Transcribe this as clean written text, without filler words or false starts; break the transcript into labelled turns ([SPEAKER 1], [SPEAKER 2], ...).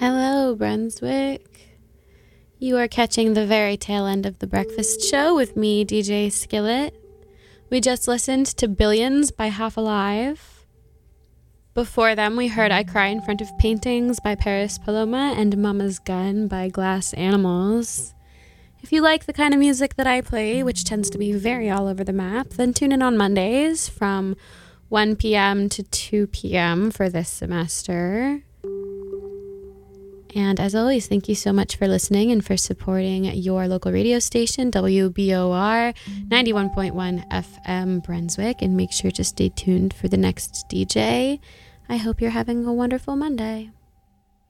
[SPEAKER 1] Hello, Brunswick. You are catching the very tail end of the breakfast show with me, DJ Skillet. We just listened to Billions by Half Alive. Before them, we heard I Cry in Front of Paintings by Paris Paloma and Mama's Gun by Glass Animals. If you like the kind of music that I play, which tends to be very all over the map, then tune in on Mondays from 1 p.m. to 2 p.m. for this semester. And as always, thank you so much for listening and for supporting your local radio station, WBOR 91.1 FM Brunswick. And make sure to stay tuned for the next DJ. I hope you're having a wonderful Monday.